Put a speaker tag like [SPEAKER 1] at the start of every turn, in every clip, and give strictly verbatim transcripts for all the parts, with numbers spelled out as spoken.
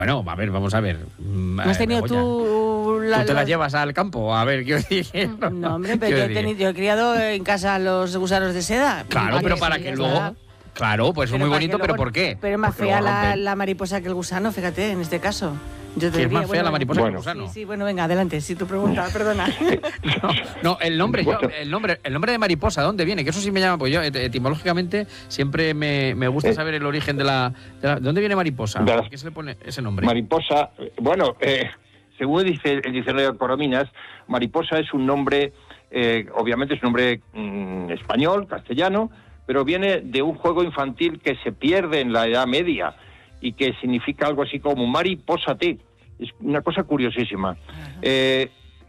[SPEAKER 1] Bueno, a ver, vamos a ver.
[SPEAKER 2] ¿No has tenido tú...
[SPEAKER 1] La, ¿Tú te las llevas al campo? A ver, quiero decir...
[SPEAKER 2] No, no hombre, pero yo he, tenido, yo he criado en casa los gusanos de seda.
[SPEAKER 1] Claro, pero para que luego... Está... Claro, pues es muy bonito, pero ¿por qué?
[SPEAKER 2] Pero es más Porque fea la, la mariposa que el gusano, fíjate, en este caso. Yo te
[SPEAKER 1] ¿Qué
[SPEAKER 2] diría,
[SPEAKER 1] es más fea
[SPEAKER 2] bueno,
[SPEAKER 1] la mariposa
[SPEAKER 3] bueno.
[SPEAKER 1] que el gusano?
[SPEAKER 2] Sí, sí, bueno, venga, adelante, si tu pregunta, perdona.
[SPEAKER 1] no, no, el nombre, yo, el nombre, el nombre de mariposa, ¿dónde viene? Que eso sí me llama, pues yo etimológicamente siempre me, me gusta saber el origen de la, de la... ¿De dónde viene mariposa? ¿Por qué se le pone ese nombre?
[SPEAKER 3] Mariposa, bueno, eh, según dice el diccionario de Corominas, mariposa es un nombre, eh, obviamente es un nombre mmm, español, castellano, pero viene de un juego infantil que se pierde en la Edad Media y que significa algo así como mariposate. Es una cosa curiosísima. Eh,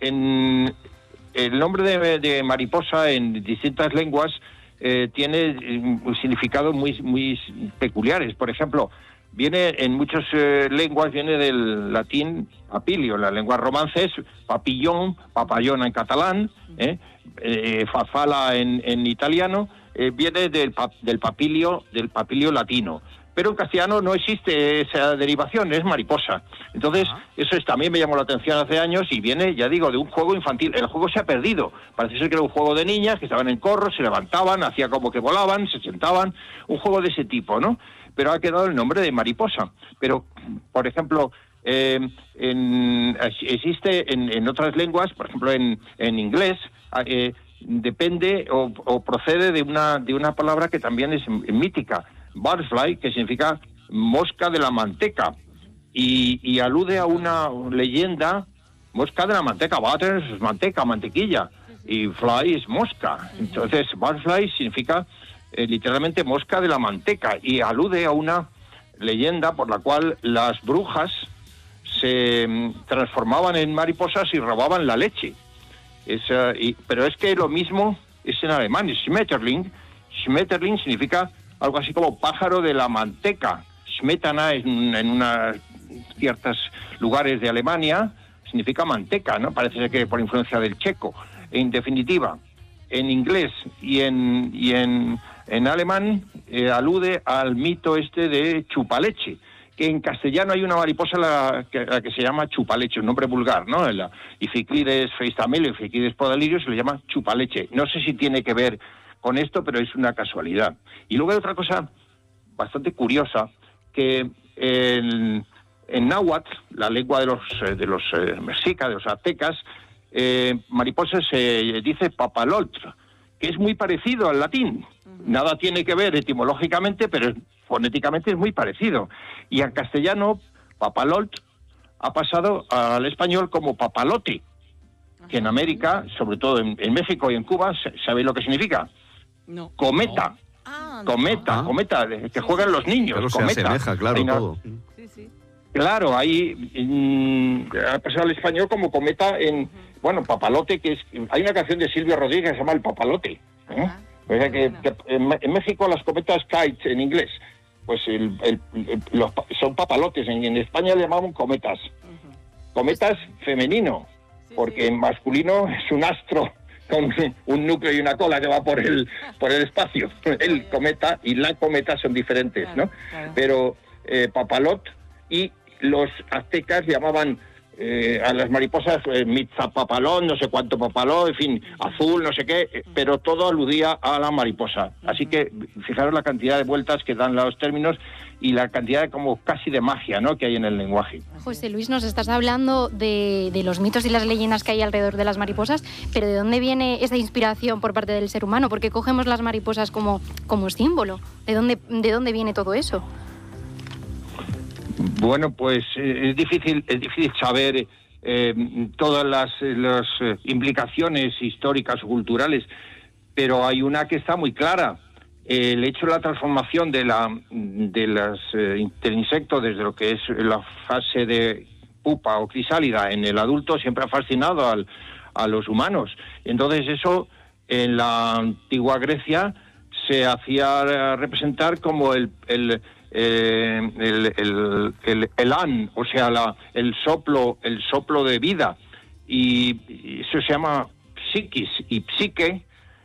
[SPEAKER 3] en el nombre de, de mariposa en distintas lenguas eh, tiene significados muy, muy peculiares. Por ejemplo, viene en muchas eh, lenguas, viene del latín papilio, en las lenguas romances, papillón, papayona en catalán, eh, eh, farfala en, en italiano, eh, viene del, del papilio, del papilio latino. Pero en castellano no existe esa derivación, es mariposa. Entonces, uh-huh. eso es, también me llamó la atención hace años y viene, ya digo, de un juego infantil. El juego se ha perdido. Parece ser que era un juego de niñas que estaban en corros, se levantaban, hacía como que volaban, se sentaban, un juego de ese tipo, ¿no? Pero ha quedado el nombre de mariposa. Pero, por ejemplo, eh, en, existe en, en otras lenguas, por ejemplo, en, en inglés, eh, depende o, o procede de una, de una palabra que también es mítica, butterfly, que significa mosca de la manteca, y, y alude a una leyenda, mosca de la manteca, butter es manteca, mantequilla, y fly es mosca. Entonces, butterfly significa eh, literalmente mosca de la manteca, y alude a una leyenda por la cual las brujas se um, transformaban en mariposas y robaban la leche. Es, uh, y, pero es que lo mismo es en alemán, es Schmetterling. Schmetterling significa algo así como pájaro de la manteca. Smetana en, en unos ciertos lugares de Alemania significa manteca, ¿no? Parece ser que por influencia del checo. En definitiva, en inglés y en, y en, en alemán eh, alude al mito este de chupaleche, que en castellano hay una mariposa la que, la que se llama chupaleche, un nombre vulgar, ¿no? La Ificlides feistamele, Ificlides podalirio, se le llama chupaleche. No sé si tiene que ver con esto, pero es una casualidad. Y luego hay otra cosa bastante curiosa, que en, en náhuatl, la lengua de los de los eh, mexicas, de los aztecas, eh, mariposa se dice papalotl, que es muy parecido al latín. Nada tiene que ver etimológicamente, pero fonéticamente es muy parecido. Y en castellano, papalotl ha pasado al español como papalote, que en América, sobre todo en, en México y en Cuba, ¿sabéis lo que significa? No. Cometa. No. Ah, no. Cometa, ah. cometa, que sí, juegan sí, los niños.
[SPEAKER 4] Pero
[SPEAKER 3] cometa.
[SPEAKER 4] Se asemeja, claro,
[SPEAKER 3] ahí no,
[SPEAKER 4] todo.
[SPEAKER 2] Sí, sí.
[SPEAKER 3] Claro, ahí mmm, ha pasado al español como cometa en, uh-huh. bueno, papalote, que es, hay una canción de Silvio Rodríguez que se llama El Papalote. ¿eh? Uh-huh. O sea que, que en, en México las cometas kites en inglés, pues el, el, el, los, son papalotes, en, en España le llamamos cometas. Uh-huh. Cometas femenino, sí, porque sí. en masculino es un astro con un núcleo y una cola que va por el por el espacio. El cometa y la cometa son diferentes, claro, ¿no? Claro. Pero eh, papalot, y los aztecas llamaban eh, a las mariposas eh, mitzapapalón, no sé cuánto papalón, en fin, azul, no sé qué, eh, pero todo aludía a la mariposa. Así que fijaros la cantidad de vueltas que dan los términos y la cantidad de, como casi de magia, ¿no?, que hay en el lenguaje.
[SPEAKER 5] José Luis, nos estás hablando de, de los mitos y las leyendas que hay alrededor de las mariposas, pero ¿de dónde viene esa inspiración por parte del ser humano? ¿Por qué cogemos las mariposas como, como símbolo? ¿De dónde, de dónde viene todo eso?
[SPEAKER 3] Bueno, pues eh, es difícil es difícil saber eh, todas las, las eh, implicaciones históricas o culturales, pero hay una que está muy clara. El hecho de la transformación de la de las eh, del insecto desde lo que es la fase de pupa o crisálida en el adulto siempre ha fascinado al, a los humanos. Entonces eso en la antigua Grecia se hacía representar como el el eh, el, el, el, el an, o sea, la, el soplo el soplo de vida, y, y eso se llama psiquis, y psique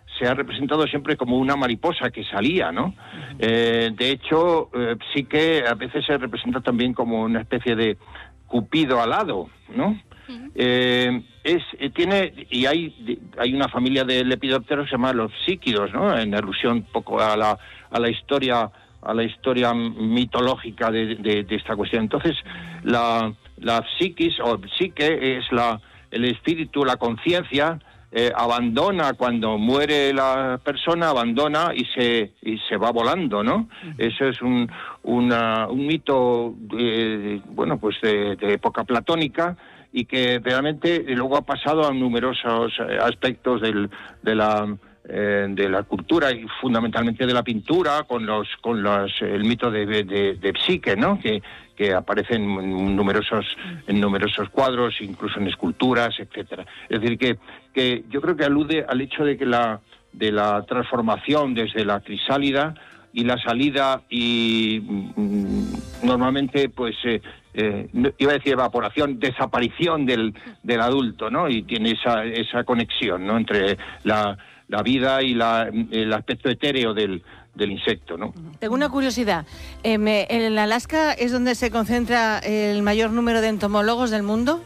[SPEAKER 3] se ha representado siempre como una mariposa que salía, ¿no? Eh, de hecho, eh, sí que a veces se representa también como una especie de cupido alado, ¿no? Eh, es eh, tiene y hay hay una familia de lepidópteros que se llama los psíquidos, ¿no? En alusión un poco a la a la historia a la historia mitológica de, de, de esta cuestión. Entonces, la la psiquis o psique es la el espíritu, la conciencia. Eh, abandona cuando muere la persona, abandona y se y se va volando, ¿no? Uh-huh. Eso es un una, un mito de, bueno pues de, de época platónica y que realmente luego ha pasado a numerosos aspectos del, de la eh, de la cultura y fundamentalmente de la pintura con los con los el mito de, de, de Psique, ¿no? Que que aparecen en numerosos en numerosos cuadros, incluso en esculturas, etcétera. Es decir, que que yo creo que alude al hecho de que la de la transformación desde la crisálida y la salida y mm, normalmente pues eh, eh, iba a decir evaporación, desaparición del del adulto, ¿no? Y tiene esa esa conexión, ¿no? Entre la la vida y la el aspecto etéreo del del insecto, ¿no?
[SPEAKER 2] Tengo una curiosidad. Eh, me, ¿En Alaska es donde se concentra el mayor número de entomólogos del mundo?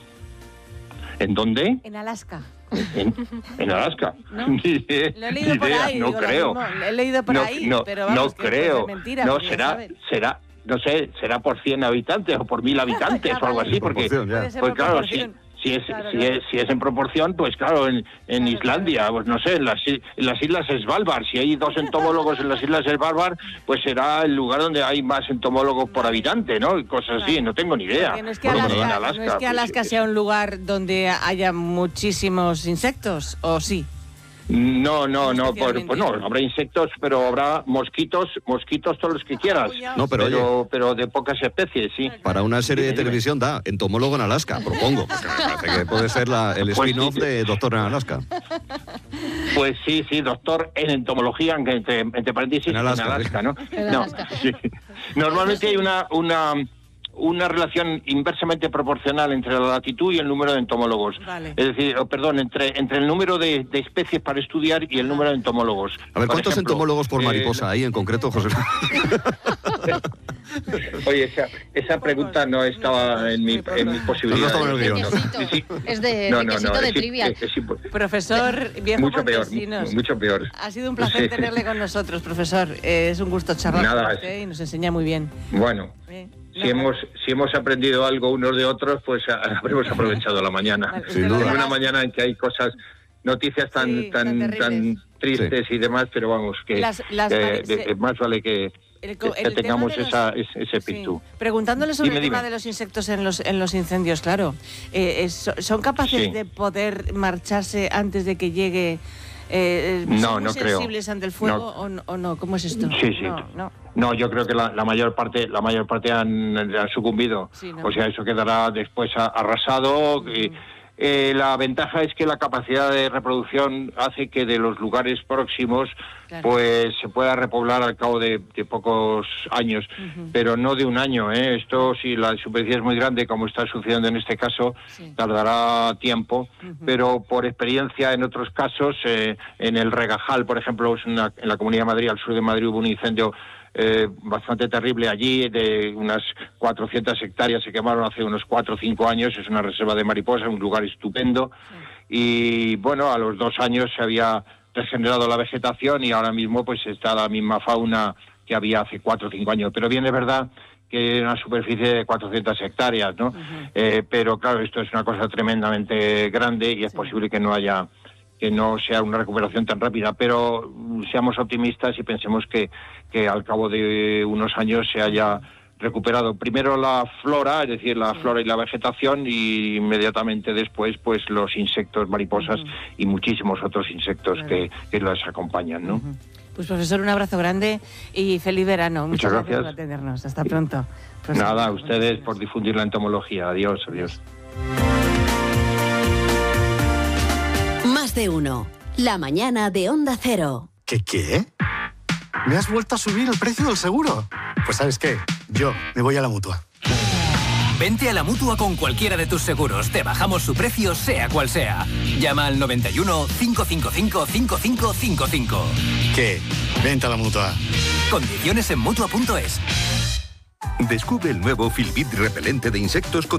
[SPEAKER 3] ¿En dónde?
[SPEAKER 2] En Alaska.
[SPEAKER 3] ¿En, en Alaska?
[SPEAKER 2] ¿No? Lo he leído por ahí.
[SPEAKER 3] No
[SPEAKER 2] digo,
[SPEAKER 3] creo.
[SPEAKER 2] Lo, lo he leído por
[SPEAKER 3] no,
[SPEAKER 2] ahí,
[SPEAKER 3] no,
[SPEAKER 2] pero vamos,
[SPEAKER 3] no
[SPEAKER 2] que
[SPEAKER 3] creo.
[SPEAKER 2] Es mentira,
[SPEAKER 3] no, será, será, no sé, será por cien habitantes o por mil habitantes o algo así, porque, pues claro, sí. Si es, claro, si, claro. Es, si es en proporción, pues claro, en, en claro, Islandia, claro. Pues no sé, en las, en las islas Svalbard, si hay dos entomólogos en las islas Svalbard, pues será el lugar donde hay más entomólogos por habitante, ¿no? Y cosas claro. así, no tengo ni idea.
[SPEAKER 2] No es que bueno, Alaska, Alaska, no es que Alaska pues, sea un lugar donde haya muchísimos insectos, ¿o sí?
[SPEAKER 3] No, no, no, por, pues no, habrá insectos, pero habrá mosquitos, mosquitos todos los que quieras.
[SPEAKER 4] No, pero,
[SPEAKER 3] pero,
[SPEAKER 4] oye,
[SPEAKER 3] pero de pocas especies, sí.
[SPEAKER 4] Para una serie de televisión da entomólogo en Alaska, propongo. Porque me parece que puede ser la, el spin-off pues sí. de Doctor en Alaska.
[SPEAKER 3] Pues sí, sí, doctor en entomología, entre, entre paréntesis, en Alaska, en Alaska, ¿no? En no, Alaska. Sí. Normalmente hay una... una una relación inversamente proporcional entre la latitud y el número de entomólogos. Vale. Es decir, oh, perdón, entre entre el número de, de especies para estudiar y el número de entomólogos.
[SPEAKER 4] A ver, ¿cuántos ejemplo, entomólogos por mariposa eh, hay en concreto, José?
[SPEAKER 3] Oye, esa, esa pregunta no estaba en mi, en mi posibilidad.
[SPEAKER 4] No, no
[SPEAKER 5] es, de sí, sí. es de,
[SPEAKER 3] no,
[SPEAKER 5] de
[SPEAKER 3] no,
[SPEAKER 5] quesito
[SPEAKER 3] no,
[SPEAKER 5] de
[SPEAKER 3] es,
[SPEAKER 5] trivia.
[SPEAKER 3] Es, es, es,
[SPEAKER 2] profesor viejo
[SPEAKER 3] mucho peor,
[SPEAKER 2] Montesinos.
[SPEAKER 3] mucho peor.
[SPEAKER 2] Ha sido un placer sí. tenerle con nosotros, profesor. Eh, es un gusto charlar Nada, con usted y nos enseña muy bien.
[SPEAKER 3] Bueno. ¿Eh? Si hemos si hemos aprendido algo unos de otros, pues habremos aprovechado la mañana. Vale, sin duda. Una mañana en que hay cosas, noticias tan sí, tan tan, tan tristes sí. y demás, pero vamos, que
[SPEAKER 2] las, las
[SPEAKER 3] eh, de, más vale que, el, que el tengamos los, esa, ese, ese espíritu.
[SPEAKER 2] Sí. Preguntándole sobre
[SPEAKER 3] dime,
[SPEAKER 2] el tema
[SPEAKER 3] dime.
[SPEAKER 2] de los insectos en los en los incendios, claro. Eh, es, ¿Son capaces sí. de poder marcharse antes de que llegue? Eh,
[SPEAKER 3] no,
[SPEAKER 2] ¿Son
[SPEAKER 3] no
[SPEAKER 2] muy
[SPEAKER 3] creo.
[SPEAKER 2] sensibles ante el fuego no. O, no, o no? ¿Cómo es esto?
[SPEAKER 3] Sí, sí.
[SPEAKER 2] No, no.
[SPEAKER 3] no yo creo que la, la mayor parte la mayor parte han, han sucumbido. Sí, no. O sea, eso quedará después arrasado. Uh-huh. y, eh, la ventaja es que la capacidad de reproducción hace que de los lugares próximos claro. pues se pueda repoblar al cabo de, de pocos años, uh-huh. pero no de un año, ¿eh? Esto, si la superficie es muy grande, como está sucediendo en este caso, sí. tardará tiempo, uh-huh. pero por experiencia en otros casos, eh, en el Regajal, por ejemplo, es una, en la Comunidad de Madrid, al sur de Madrid, hubo un incendio Eh, bastante terrible allí, de unas cuatrocientas hectáreas se quemaron hace unos cuatro o cinco años, es una reserva de mariposas, un lugar estupendo, sí. y bueno, a los dos años se había regenerado la vegetación y ahora mismo pues está la misma fauna que había hace cuatro o cinco años, pero bien es verdad que es una superficie de cuatrocientas hectáreas, ¿no? Uh-huh. Eh, pero claro, esto es una cosa tremendamente grande y es sí. posible que no haya que no sea una recuperación tan rápida, pero seamos optimistas y pensemos que, que al cabo de unos años se haya recuperado primero la flora, es decir, la sí. flora y la vegetación, y inmediatamente después pues los insectos, mariposas uh-huh. y muchísimos otros insectos claro. que, que las acompañan, ¿no? Uh-huh.
[SPEAKER 2] Pues profesor, un abrazo grande y feliz verano.
[SPEAKER 3] Muchas, Muchas gracias.
[SPEAKER 2] gracias por atendernos. Hasta pronto. Profesor,
[SPEAKER 3] Nada, a ustedes por difundir la entomología. Adiós, adiós.
[SPEAKER 6] Más de uno. La mañana de Onda Cero.
[SPEAKER 7] ¿Qué qué? ¿Me has vuelto a subir el precio del seguro? Pues ¿sabes qué? Yo me voy a la Mutua.
[SPEAKER 8] Vente a la Mutua con cualquiera de tus seguros. Te bajamos su precio, sea cual sea. Llama al noventa y uno, cinco cinco cinco, cinco cinco cinco cinco.
[SPEAKER 7] ¿Qué? Vente a la Mutua.
[SPEAKER 8] Condiciones en Mutua punto es.
[SPEAKER 9] Descubre el nuevo Filbit repelente de insectos con